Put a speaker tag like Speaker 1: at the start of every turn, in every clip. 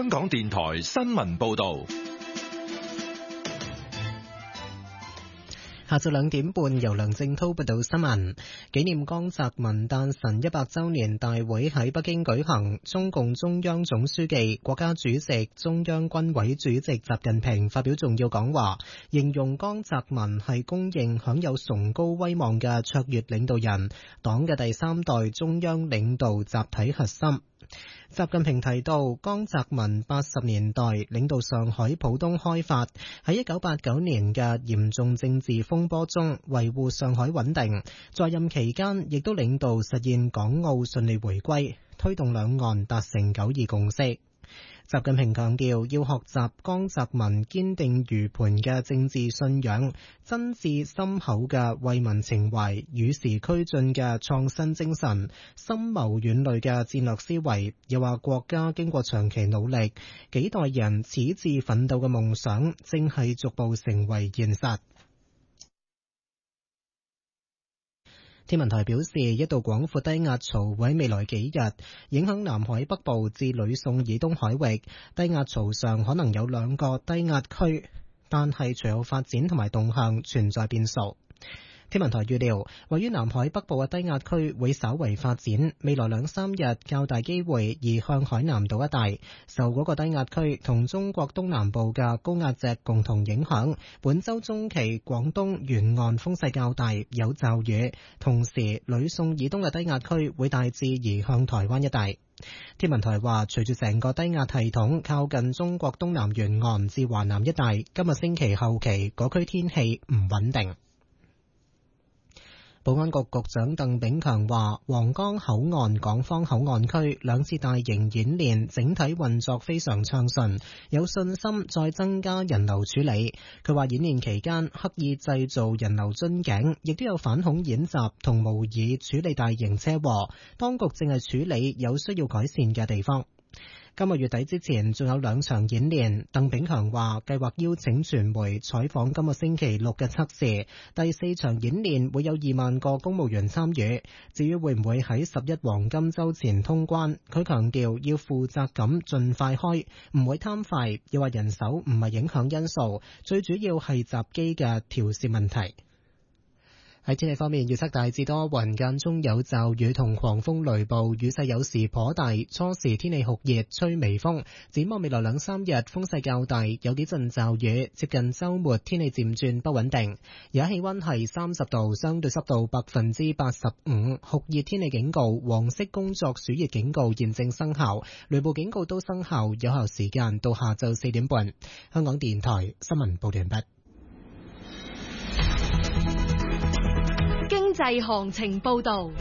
Speaker 1: 香港電台新聞報道。
Speaker 2: 下晝2點半，由梁正滔報道新聞。紀念江澤民誕辰100週年大會喺北京舉行，中共中央總書記、國家主席、中央軍委主席習近平發表重要講話，形容江澤民係公認享有崇高威望嘅卓越領導人，黨嘅第3代中央領導集體核心。習近平提到，江澤民80年代領導上海浦東開發，喺1989年嘅嚴重政治風波中維護上海穩定，在任期間亦都領導實現港澳順利回歸，推動兩岸達成9·2共識。習近平強調，要學習江澤民堅定如磐嘅政治信仰、真摯深厚嘅為民情懷、與時俱進嘅創新精神、深謀遠慮嘅戰略思維。又話國家經過長期努力，幾代人矢志奮鬥嘅夢想正係逐步成為現實。天文台表示，一道廣闊低壓槽會喺未來幾日影響南海北部至呂宋以東海域，低壓槽上可能有2個低壓區，但係隨後發展同埋動向存在變數。天文台預料，位於南海北部嘅低壓區會稍為發展，未來2-3日較大機會移向海南島一帶。受嗰個低壓區同中國東南部嘅高壓脊共同影響，本週中期廣東沿岸風勢較大，有驟雨。同時，呂宋以東嘅低壓區會大致移向台灣一帶。天文台話，隨住成個低壓系統靠近中國東南沿岸至華南一帶，今日星期後期嗰區天氣唔穩定。保安局局長鄧炳強話，皇崗口岸港方口岸區2次大型演練整體運作非常暢順，有信心再增加人流處理。佢話演練期間刻意製造人流樽頸，亦都有反恐演習同模擬處理大型車禍，當局正係處理有需要改善嘅地方。今個月底之前仲有2場演練，鄧炳強話計劃邀請傳媒採訪今個星期6嘅測試。第4場演練會有2萬個公務員參與。至於會唔會喺11黃金週前通關，佢強調要負責咁盡快開，唔會貪快。又話人手唔係影響因素，最主要係閘機嘅調試問題。喺天氣方面，預測大致多雲，間中有驟雨同狂風雷暴，雨勢有時頗大，初時天氣酷熱，吹微風。展望未來2-3日，風勢較大，有幾陣驟雨，接近週末天氣漸轉不穩定。而家氣溫係30度，相對濕度85%，酷熱天氣警告、黃色工作暑熱警告現正生效，雷暴警告都生效，有效時間到下晝4點半。香港電台新聞報道完畢。
Speaker 3: 經濟行情報道。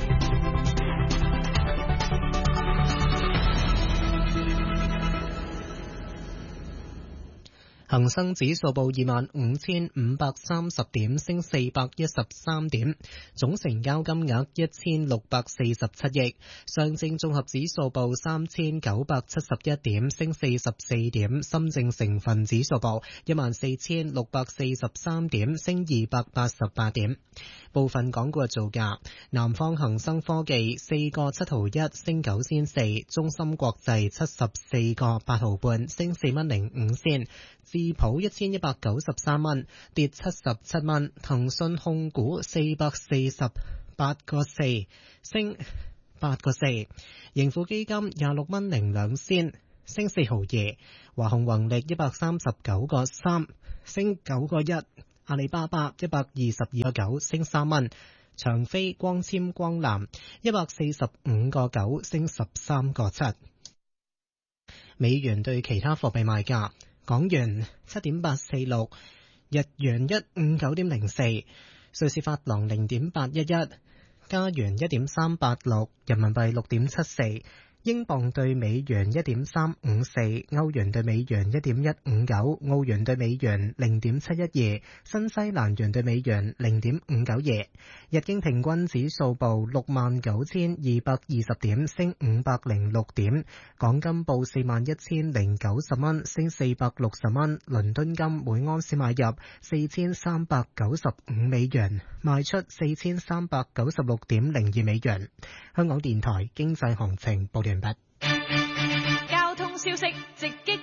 Speaker 2: 恒生指數報25,530點，升413點，總成交金額1647億。上證綜合指數報3971點，升44點。深證成分指數報14,643點，升288點。部分港股嘅造價：南方恒生科技4個7毫1，升9仙4；中芯國際74個8毫半，升4蚊05仙；智普1193蚊，跌77蚊；騰訊控股448個4，升8個4；盈富基金26蚊02仙，升4毫2；華虹宏力139個3，升9個1；阿里巴巴122個9，升3蚊；長飛光纖光纜145個9，升13個7。美元對其他貨幣賣價：港元7.846，日元159.04，瑞士法郎0.811，加元1.386，人民幣6.74，英鎊對美元1.354，歐元對美元1.159，澳元對美元0.712，新西蘭元對美元0.592。日經平均指數報69,220點，升506點。港金報41,090蚊，升460蚊。倫敦金每安士買入4,395美元，賣出4,396.02美元。香港電台經濟行情報道完畢。
Speaker 3: 交通消息直擊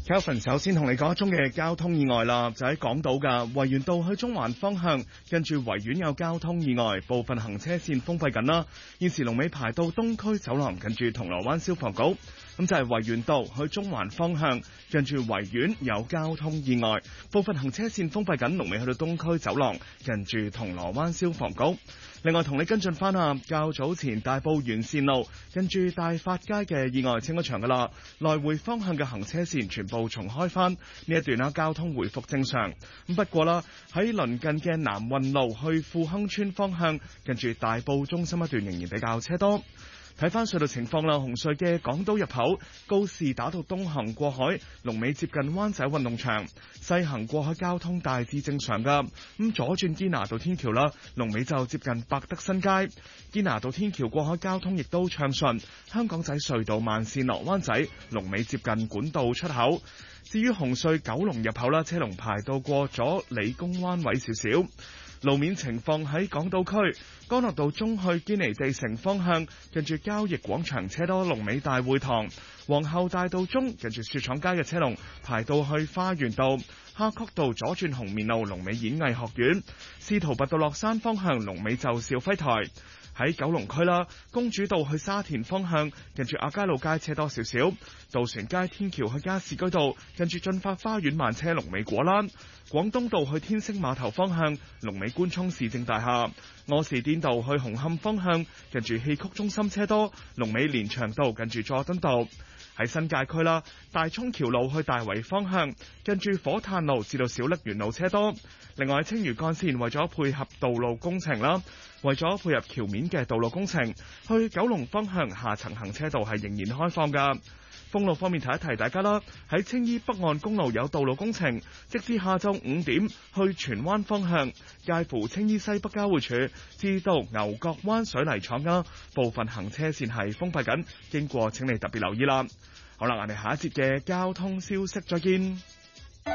Speaker 4: Kelvin 首先同你講一宗嘅交通意外啦，就喺港島嘅維園道去中環方向，跟住維園有交通意外，部分行車線封閉緊啦。現時龍尾排到東區走廊，跟住銅鑼灣消防局。咁就係維園道去中環方向，跟住維園有交通意外，部分行車線封閉緊，龍尾去到東區走廊，跟住銅鑼灣消防局。另外同你跟進翻啊，較早前大埔沿線路跟住大發街嘅意外清咗場噶啦，來回方向嘅行車線全部重開翻，呢一段啦交通回復正常。咁不過啦，喺鄰近嘅南運路去富亨村方向，跟住大埔中心一段仍然比較車多。睇翻隧道情況啦，紅隧嘅港島入口告士打道東行過海，龍尾接近灣仔運動場；西行過海交通大致正常噶。咁左轉堅拿道天橋啦，龍尾就接近百德新街；堅拿道天橋過海交通亦都暢順。香港仔隧道慢線落灣仔，龍尾接近管道出口。至於紅隧九龍入口啦，車龍排到過咗理工灣位少少。路面情況喺港島區，干諾道中去堅尼地城方向，近住交易廣場車多，龍尾大會堂；皇后大道中近住雪廠街嘅車龍排到去花園道；夏慤道左轉紅棉路，龍尾演藝學院；司徒拔道落山方向，龍尾就肇輝台。喺九龍區啦，公主道去沙田方向，近住亞皆老街車多少少；渡船街天橋去加士居道，近住進發花園慢車，龍尾果欄；廣東道去天星碼頭方向，龍尾官涌市政大廈；柯士甸道去紅磡方向，近住戲曲中心車多，龍尾連翔道近住佐敦道。喺新界區啦，大涌橋路去大圍方向，近住火炭路至到小瀝源路車多。另外喺青嶼幹線為咗配合道路工程啦，為咗配合橋面嘅道路工程，去九龍方向下層行車道係仍然開放㗎。封路方面提一提大家啦，喺青衣北岸公路有道路工程，直至下晝5點去荃灣方向，介乎青衣西北交匯處至到牛角灣水泥廠啦，部分行車線係封閉緊，經過請你特別留意啦。好啦，我哋下一節嘅交通消息再見。